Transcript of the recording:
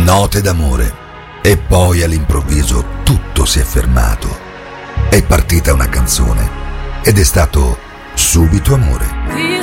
note d'amore. E poi all'improvviso tutto si è fermato. È partita una canzone ed è stato subito amore.